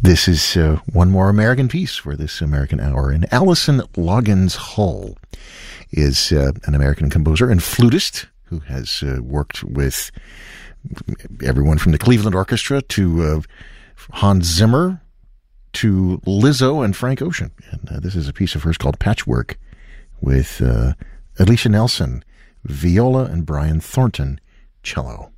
This is one more American piece for this American Hour. And Allison Loggins Hull is an American composer and flutist who has worked with everyone from the Cleveland Orchestra to Hans Zimmer to Lizzo and Frank Ocean. And this is a piece of hers called Patchwork with Alicia Nelson, viola, and Brian Thornton, cello.